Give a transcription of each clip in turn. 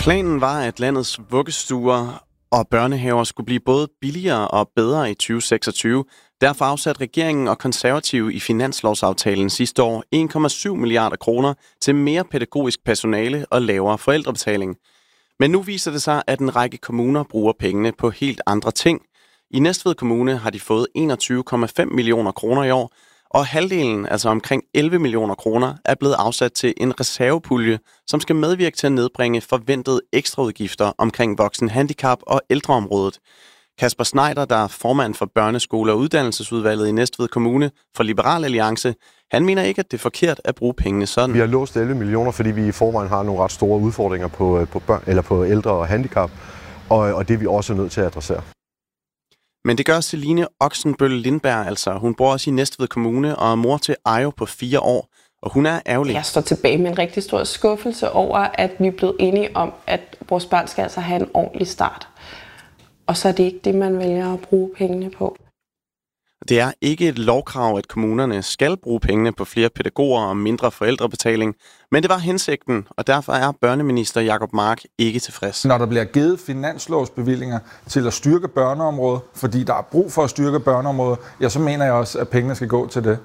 Planen var, at landets vuggestuer og børnehaver skulle blive både billigere og bedre i 2026. Derfor afsatte regeringen og konservative i finanslovsaftalen sidste år 1,7 milliarder kroner til mere pædagogisk personale og lavere forældrebetaling. Men nu viser det sig, at en række kommuner bruger pengene på helt andre ting. I Næstved Kommune har de fået 21,5 millioner kroner i år, og halvdelen, altså omkring 11 millioner kroner, er blevet afsat til en reservepulje, som skal medvirke til at nedbringe forventede ekstraudgifter omkring voksenhandicap og ældreområdet. Kasper Schneider, der er formand for børneskole- og uddannelsesudvalget i Næstved Kommune for Liberal Alliance, han mener ikke, at det er forkert at bruge pengene sådan. Vi har låst 11 millioner, fordi vi i forvejen har nogle ret store udfordringer på børn, eller på ældre og handicap, og det er vi også nødt til at adressere. Men det gør Celine Oxenbøl Lindberg altså. Hun bor også i Næstved Kommune og er mor til Ayo på 4 år, og hun er ærgerlig. Jeg står tilbage med en rigtig stor skuffelse over, at vi er blevet enige om, at vores børn skal altså have en ordentlig start. Og så er det ikke det, man vælger at bruge pengene på. Det er ikke et lovkrav, at kommunerne skal bruge pengene på flere pædagoger og mindre forældrebetaling, men det var hensigten, og derfor er børneminister Jacob Mark ikke tilfreds. Når der bliver givet finanslovsbevillinger til at styrke børneområdet, fordi der er brug for at styrke børneområdet, ja, så mener jeg også, at pengene skal gå til det.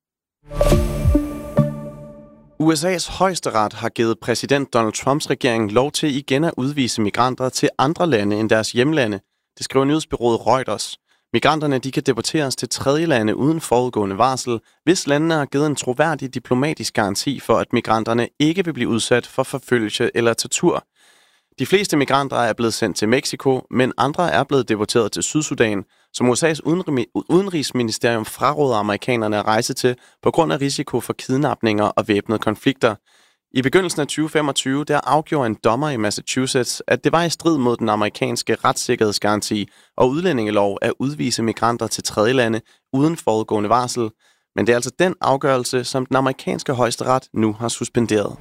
USA's højesteret har givet præsident Donald Trumps regering lov til igen at udvise migranter til andre lande end deres hjemlande. Det skriver nyhedsbureauet Reuters. Migranterne de kan deporteres til tredje lande uden forudgående varsel, hvis landene har givet en troværdig diplomatisk garanti for, at migranterne ikke vil blive udsat for forfølgelse eller tortur. De fleste migranter er blevet sendt til Mexico, men andre er blevet deporteret til Sydsudan, som USA's udenrigsministerium fraråder amerikanerne at rejse til på grund af risiko for kidnapninger og væbnede konflikter. I begyndelsen af 2025 der afgjorde en dommer i Massachusetts, at det var i strid mod den amerikanske retssikkerhedsgaranti og udlændingelov at udvise migranter til tredjelande uden forudgående varsel. Men det er altså den afgørelse, som den amerikanske højesteret nu har suspenderet.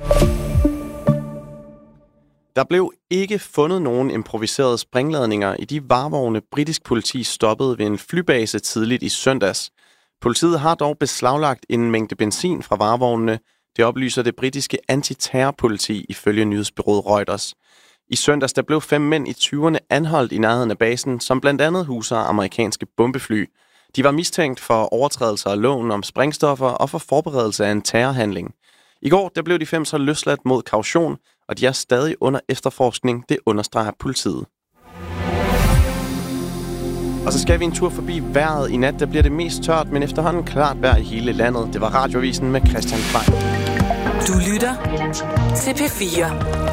Der blev ikke fundet nogen improviserede springladninger i de varevogne, britisk politi stoppede ved en flybase tidligt i søndags. Politiet har dog beslaglagt en mængde benzin fra varevognene. Det oplyser det britiske antiterrorpoliti ifølge nyhedsbureauet Reuters. I søndags der blev 5 mænd i 20'erne anholdt i nærheden af basen, som blandt andet huser amerikanske bombefly. De var mistænkt for overtrædelser af loven om sprængstoffer og for forberedelse af en terrorhandling. I går der blev de 5 så løsladt mod kaution, og de er stadig under efterforskning, det understreger politiet. Og så skal vi en tur forbi vejret. I nat der bliver det mest tørt, men efterhånden klart vejr i hele landet. Det var Radioavisen med Christian Klein. Du lytter til P4.